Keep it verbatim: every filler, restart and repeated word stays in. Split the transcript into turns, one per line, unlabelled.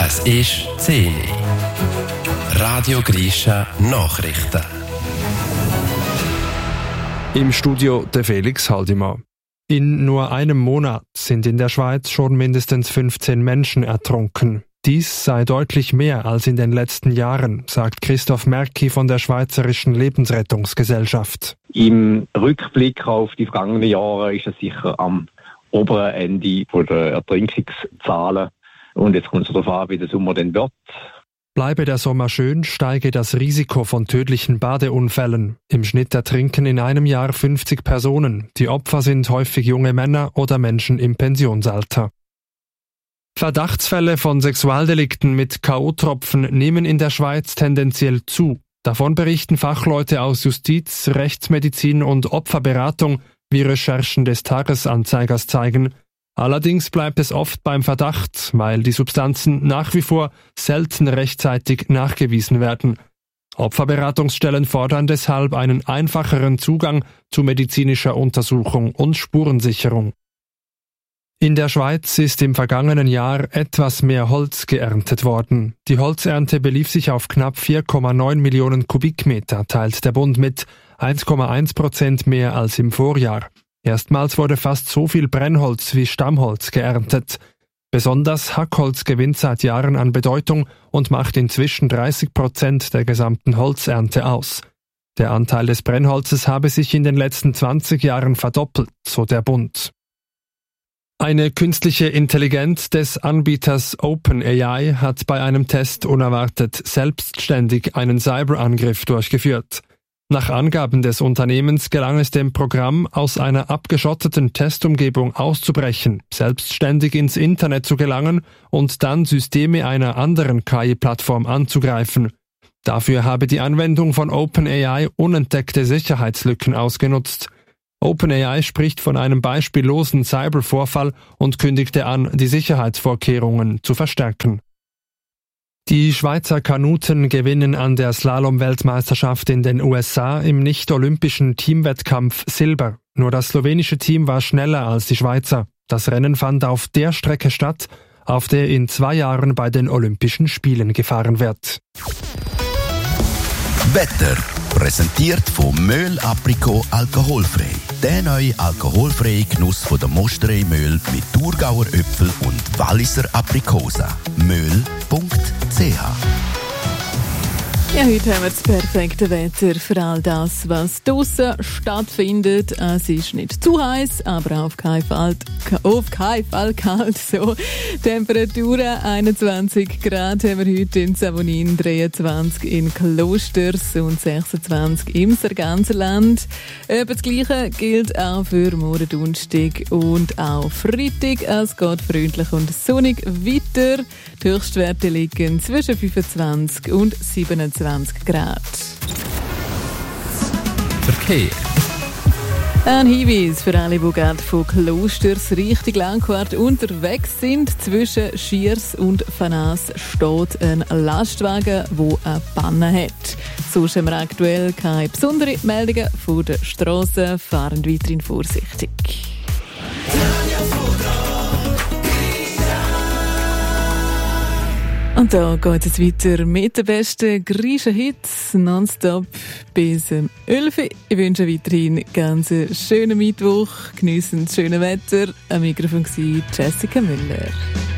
Es ist zehn Uhr. Radio Grisha Nachrichten.
Im Studio der Felix Haldimann. In nur einem Monat sind in der Schweiz schon mindestens fünfzehn Menschen ertrunken. Dies sei deutlich mehr als in den letzten Jahren, sagt Christoph Merki von der Schweizerischen Lebensrettungsgesellschaft.
Im Rückblick auf die vergangenen Jahre ist es sicher am oberen Ende der Ertrinkungszahlen. Und jetzt kommt es darauf an, wie der Sommer denn wird.
Bleibe der Sommer schön, steige das Risiko von tödlichen Badeunfällen. Im Schnitt ertrinken in einem Jahr fünfzig Personen. Die Opfer sind häufig junge Männer oder Menschen im Pensionsalter. Verdachtsfälle von Sexualdelikten mit K O-Tropfen nehmen in der Schweiz tendenziell zu. Davon berichten Fachleute aus Justiz, Rechtsmedizin und Opferberatung, wie Recherchen des Tagesanzeigers zeigen. Allerdings bleibt es oft beim Verdacht, weil die Substanzen nach wie vor selten rechtzeitig nachgewiesen werden. Opferberatungsstellen fordern deshalb einen einfacheren Zugang zu medizinischer Untersuchung und Spurensicherung. In der Schweiz ist im vergangenen Jahr etwas mehr Holz geerntet worden. Die Holzernte belief sich auf knapp vier Komma neun Millionen Kubikmeter, teilt der Bund mit, eins Komma eins Prozent mehr als im Vorjahr. Erstmals wurde fast so viel Brennholz wie Stammholz geerntet. Besonders Hackholz gewinnt seit Jahren an Bedeutung und macht inzwischen dreißig Prozent der gesamten Holzernte aus. Der Anteil des Brennholzes habe sich in den letzten zwanzig Jahren verdoppelt, so der Bund. Eine künstliche Intelligenz des Anbieters OpenAI hat bei einem Test unerwartet selbstständig einen Cyberangriff durchgeführt. Nach Angaben des Unternehmens gelang es dem Programm, aus einer abgeschotteten Testumgebung auszubrechen, selbstständig ins Internet zu gelangen und dann Systeme einer anderen K I-Plattform anzugreifen. Dafür habe die Anwendung von OpenAI unentdeckte Sicherheitslücken ausgenutzt. OpenAI spricht von einem beispiellosen Cybervorfall und kündigte an, die Sicherheitsvorkehrungen zu verstärken. Die Schweizer Kanuten gewinnen an der Slalom-Weltmeisterschaft in den U S A im nicht-olympischen Teamwettkampf Silber. Nur das slowenische Team war schneller als die Schweizer. Das Rennen fand auf der Strecke statt, auf der in zwei Jahren bei den Olympischen Spielen gefahren wird.
Wetter präsentiert von Möhl Aprikot alkoholfrei. Der neue alkoholfreie Genuss von der Mosterei Möhl mit Thurgauer Äpfel und Walliser Aprikosen. möhl punkt c h.
Ja, heute haben wir das perfekte Wetter für all das, was draussen stattfindet. Es ist nicht zu heiß, aber auf keinen Fall, auf keinen Fall kalt. So. Temperaturen einundzwanzig Grad haben wir heute in Savonin, dreiundzwanzig in Klosters und sechsundzwanzig im Sarganserland. Etwa das Gleiche gilt auch für morgen Donnerstag und auch Freitag. Es geht freundlich und sonnig weiter. Die Höchstwerte liegen zwischen fünfundzwanzig und siebenundzwanzig Grad.
Verkehr.
Ein Hinweis für alle, die gerade von Klosters Richtung Langquart unterwegs sind. Zwischen Schiers und Fanas steht ein Lastwagen, der eine Panne hat. Sonst haben wir aktuell keine besonderen Meldungen von der Strasse. Fahren weiterhin vorsichtig. Und da geht es weiter mit den besten Grisha-Hits nonstop bis um elf Uhr. Ich wünsche weiterhin ganz einen schönen Mittwoch. Geniessen das schöne Wetter. Am Mikrofon war Jessica Müller.